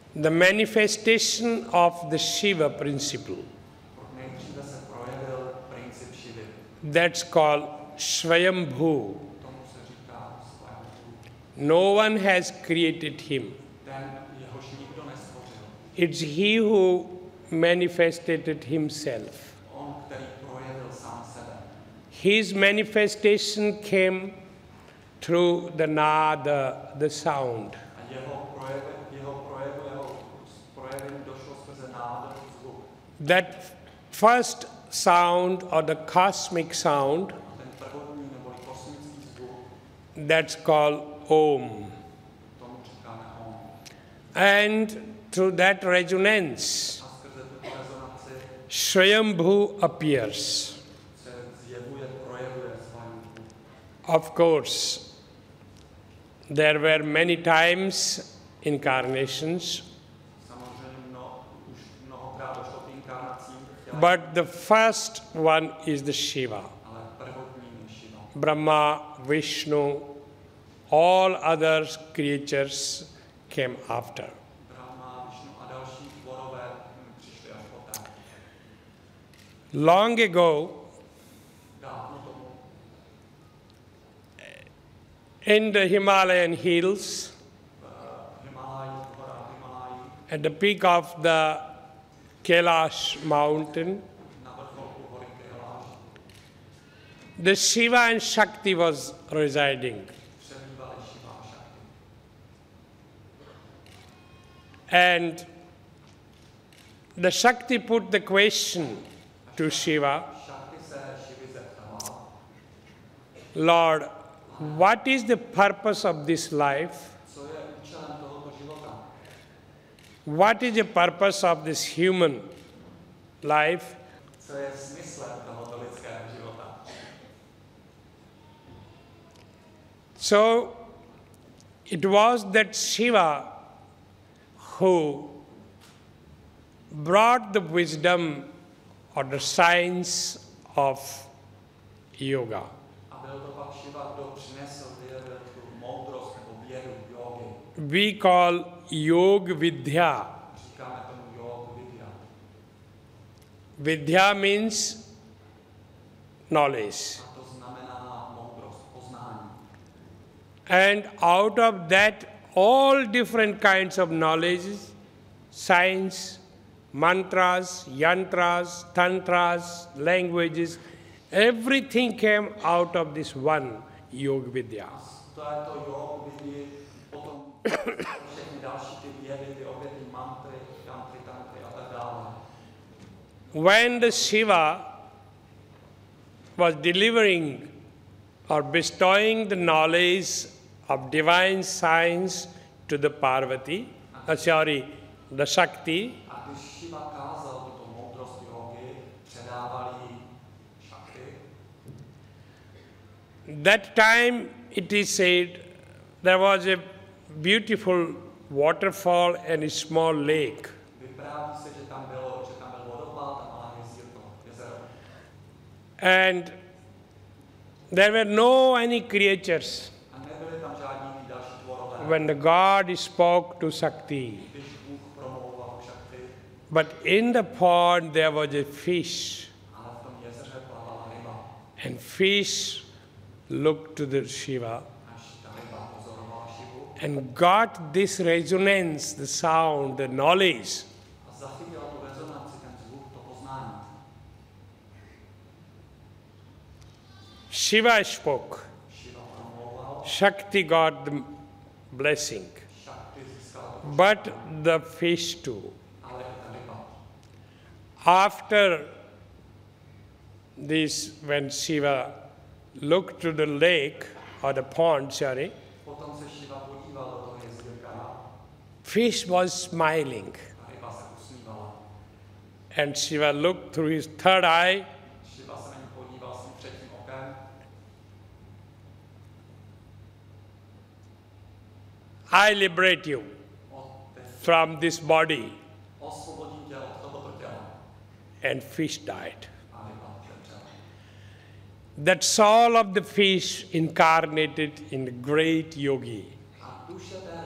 the manifestation of the Shiva principle. Nejdříve se projevil princip Šivy. That's called Swayambhu. Tomu se říká Svayambhu. No one has created him. Ten, jehož nikdo nestvořil. It's he who manifested himself. On, který projevil sám sebe. His manifestation came through the nada, the sound. A jeho projevení došlo skrze nádoru zvuk. That first sound or the cosmic sound, Ten prvotní neboli kosmický zvuk, that's called Om. tomu říkáme Om. And through that resonance, A skrze tuto rezonanci Swayambhu appears. se zjevuje, projevuje Svayambhu. Of course, there were many times incarnations, Samozřejmě už mnohokrát došlo k inkarnacím, but the first one is the Shiva. ale prvotním je Šiva. Brahma, Vishnu, all other creatures came after. Brahma, Višnu a další tvorové přišli až poté. Long ago, Dávno tomu in the Himalayan hills, Himaláji, v horách Himaláji, at the peak of the Kailash mountain, na vrcholku hory Kailaš, the Shiva and Shakti was residing. přebývali Šiva a Šakti. And the Shakti put the question to Shiva, Šakti se Šivy zeptala, Lord, what is the purpose of this life? co je účelem tohoto života? What is the purpose of this human life? Co je smyslem tohoto lidského života? So it was that Shiva who brought the wisdom or the science of yoga. A byl to pak Šiva, kdo přinesl tu moudrost nebo vědu jógy. We call Yoga Vidya. Říkáme tomu jógu vidya. Vidya means knowledge. A to znamená moudrost, poznání. And out of that, all different kinds of knowledge, science, mantras, yantras, tantras, languages, everything came out of this one Yoga Vidya. To je to jógu vidí, potom všechny další ty vědy, ty obě ty mantry, yantry, tantry a tak dále. When the Shiva was delivering or bestowing the knowledge of divine science to the Parvati, the Shakti, A když Šiva kázal tuto moudrost jógy, předával jí Šakti, that time it is said there was a beautiful waterfall and a small lake. vypráví se, že tam byl vodopád a malé jezero. And there were no any creatures. A nebyly tam žádní další tvorové. When the God spoke to Shakti, Když Bůh promlouval k Šakti, but in the pond there was a fish, ale v tom jezeře plavala ryba. and fish looked to the Shiva Až ta ryba pozorovala Šivu and got this resonance, the sound, the knowledge. a zachytila tu rezonanci, ten zvuk, to poznání. Shiva spoke. Šiva promlouval, Shakti got the blessing, Šakti získala to, but the fish too. ale i ta ryba. After this, when Shiva looked to the lake or the pond, Potom se Šiva podíval do toho jezírka, fish was smiling. a ryba se usmívala. And Shiva looked through his third eye Šiva se na ní podíval svým třetím okem. I liberate you from this body. Osvobodím tě od tohoto těla. And fish died. A ryba zemřela. That soul of the fish incarnated in the great yogi. A duše té